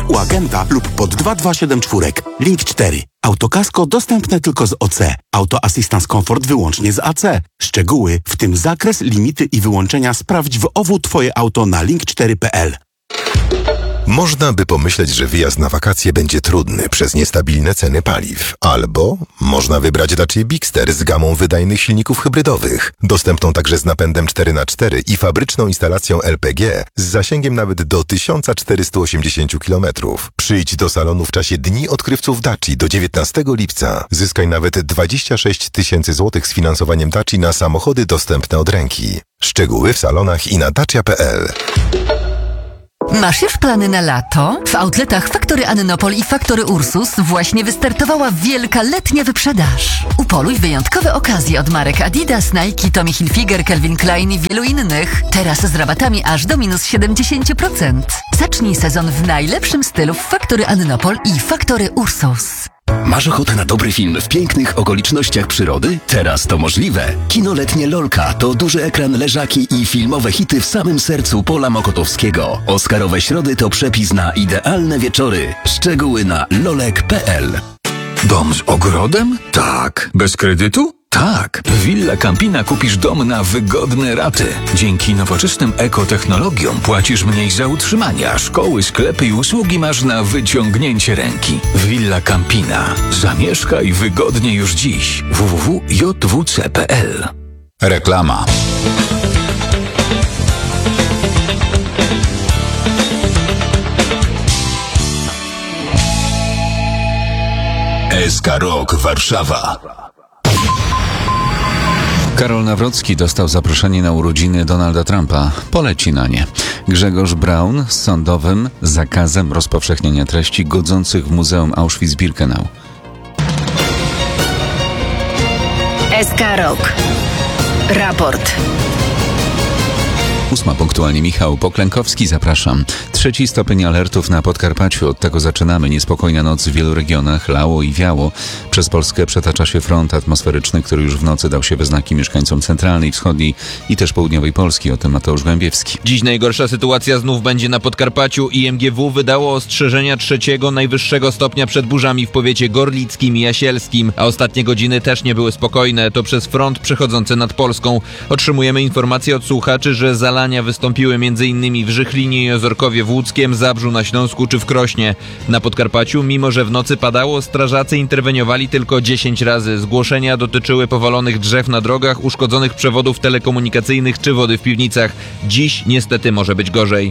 u agenta lub pod 2274. Link 4. Autokasko dostępne tylko z OC. Auto Assistance Comfort wyłącznie z AC. Szczegóły, w tym zakres, limity i wyłączenia sprawdź w OWU Twoje auto na link4.pl. Można by pomyśleć, że wyjazd na wakacje będzie trudny przez niestabilne ceny paliw. Albo można wybrać Dacia Bigster z gamą wydajnych silników hybrydowych, dostępną także z napędem 4x4 i fabryczną instalacją LPG z zasięgiem nawet do 1480 km. Przyjdź do salonu w czasie Dni Odkrywców Daci do 19 lipca. Zyskaj nawet 26 000 złotych z finansowaniem Daci na samochody dostępne od ręki. Szczegóły w salonach i na dacia.pl. Masz już plany na lato? W outletach Faktory Annopol i Faktory Ursus właśnie wystartowała wielka letnia wyprzedaż. Upoluj wyjątkowe okazje od marek Adidas, Nike, Tommy Hilfiger, Calvin Klein i wielu innych. Teraz z rabatami aż do minus 70%. Zacznij sezon w najlepszym stylu w Faktory Annopol i Faktory Ursus. Masz ochotę na dobry film w pięknych okolicznościach przyrody? Teraz to możliwe. Kino letnie Lolka to duży ekran, leżaki i filmowe hity w samym sercu pola mokotowskiego. Oscarowe środy to przepis na idealne wieczory. Szczegóły na lolek.pl. Dom z ogrodem? Tak. Bez kredytu? Tak. W Villa Campina kupisz dom na wygodne raty. Dzięki nowoczesnym ekotechnologiom płacisz mniej za utrzymania. Szkoły, sklepy i usługi masz na wyciągnięcie ręki. Villa Campina. Zamieszkaj wygodnie już dziś. www.jwc.pl. Reklama. SK Rock Warszawa. Karol Nawrocki dostał zaproszenie na urodziny Donalda Trumpa. Poleci na nie. Grzegorz Braun z sądowym zakazem rozpowszechniania treści godzących w Muzeum Auschwitz-Birkenau. SK Rock. Raport. 8 punktualnie. Michał Poklękowski, zapraszam. 3 stopień alertów na Podkarpaciu. Od tego zaczynamy. Niespokojna noc w wielu regionach. Lało i wiało. Przez Polskę przetacza się front atmosferyczny, który już w nocy dał się we znaki mieszkańcom centralnej, wschodniej i też południowej Polski. O tym Mateusz Głębiewski. Dziś najgorsza sytuacja znów będzie na Podkarpaciu. IMGW wydało ostrzeżenia 3. najwyższego stopnia przed burzami w powiecie gorlickim i jasielskim, a ostatnie godziny też nie były spokojne. To przez front przechodzący nad Polską. Otrzymujemy informacje od słuchaczy, że zalania wystąpiły m.in. w Żychlinie i Ozorkowie w Łódzkiem, Zabrzu na Śląsku czy w Krośnie. Na Podkarpaciu, mimo że w nocy padało, strażacy interweniowali tylko 10 razy. Zgłoszenia dotyczyły powalonych drzew na drogach, uszkodzonych przewodów telekomunikacyjnych czy wody w piwnicach. Dziś niestety może być gorzej.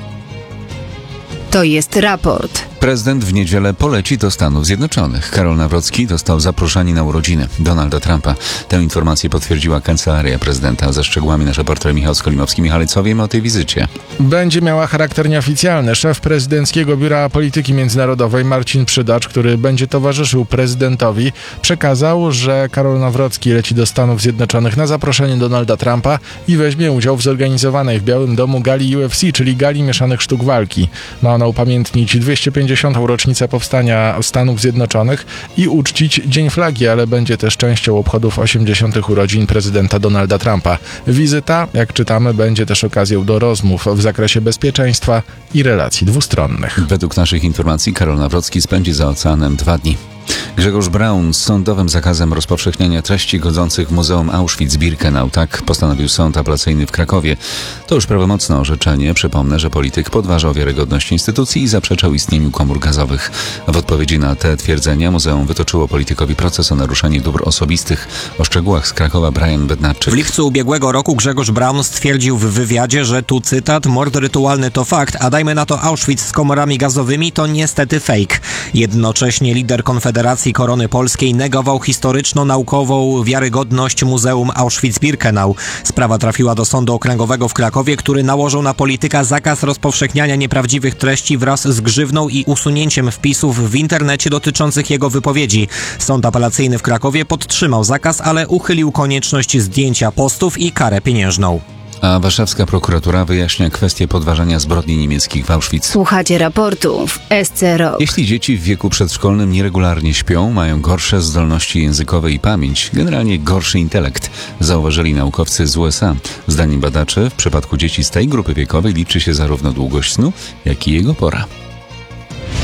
To jest raport. Prezydent w niedzielę poleci do Stanów Zjednoczonych. Karol Nawrocki dostał zaproszenie na urodziny Donalda Trumpa. Tę informację potwierdziła kancelaria prezydenta. Ze szczegółami nasz reporter Michał Skolimowski. Michale, co wiemy o tej wizycie? Będzie miała charakter nieoficjalny. Szef Prezydenckiego Biura Polityki Międzynarodowej Marcin Przydacz, który będzie towarzyszył prezydentowi, przekazał, że Karol Nawrocki leci do Stanów Zjednoczonych na zaproszenie Donalda Trumpa i weźmie udział w zorganizowanej w Białym Domu gali UFC, czyli gali mieszanych sztuk walki. Ma ona upamiętnić 250. rocznicę powstania Stanów Zjednoczonych i uczcić Dzień Flagi, ale będzie też częścią obchodów 80. urodzin prezydenta Donalda Trumpa. Wizyta, jak czytamy, będzie też okazją do rozmów w zakresie bezpieczeństwa i relacji dwustronnych. Według naszych informacji Karol Nawrocki spędzi za oceanem 2 dni. Grzegorz Braun z sądowym zakazem rozpowszechniania treści godzących w Muzeum Auschwitz-Birkenau. Tak postanowił sąd apelacyjny w Krakowie. To już prawomocne orzeczenie. Przypomnę, że polityk podważał wiarygodność instytucji i zaprzeczał istnieniu komór gazowych. W odpowiedzi na te twierdzenia muzeum wytoczyło politykowi proces o naruszenie dóbr osobistych. O szczegółach z Krakowa Brian Bednarczyk. W lipcu ubiegłego roku Grzegorz Braun stwierdził w wywiadzie, że tu cytat: mord rytualny to fakt, a dajmy na to Auschwitz z komorami gazowymi to niestety fake. Jednocześnie lider Konfederacji Korony Polskiej negował historyczno-naukową wiarygodność Muzeum Auschwitz-Birkenau. Sprawa trafiła do Sądu Okręgowego w Krakowie, który nałożył na polityka zakaz rozpowszechniania nieprawdziwych treści wraz z grzywną i usunięciem wpisów w internecie dotyczących jego wypowiedzi. Sąd apelacyjny w Krakowie podtrzymał zakaz, ale uchylił konieczność zdjęcia postów i karę pieniężną. A warszawska prokuratura wyjaśnia kwestię podważania zbrodni niemieckich w Auschwitz. Słuchacie raportu w SC Rock. Jeśli dzieci w wieku przedszkolnym nieregularnie śpią, mają gorsze zdolności językowe i pamięć, generalnie gorszy intelekt, zauważyli naukowcy z USA. Zdaniem badaczy, w przypadku dzieci z tej grupy wiekowej liczy się zarówno długość snu, jak i jego pora.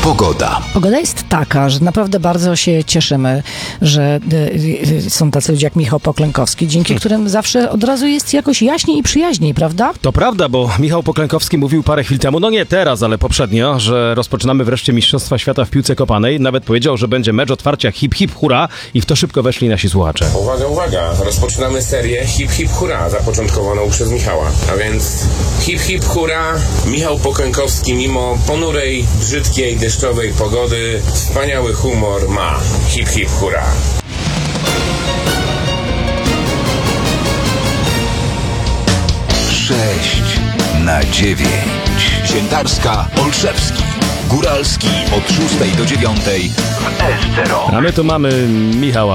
Pogoda. Pogoda jest taka, że naprawdę bardzo się cieszymy, że są tacy ludzie jak Michał Poklękowski, dzięki którym zawsze od razu jest jakoś jaśniej i przyjaźniej, prawda? To prawda, bo Michał Poklękowski mówił parę chwil temu, no nie teraz, ale poprzednio, że rozpoczynamy wreszcie Mistrzostwa Świata w piłce kopanej. Nawet powiedział, że będzie mecz otwarcia hip hip hura i w to szybko weszli nasi słuchacze. Uwaga, uwaga, rozpoczynamy serię hip hip hura zapoczątkowaną przez Michała. A więc hip hip hura, Michał Poklękowski mimo ponurej, brzydkiej, deszczowej pogody wspaniały humor ma. Hip hip hura. 6/9. Świętarska, Olszewski, Góralski od 6 do 9 w SC Rock. A my tu mamy Michała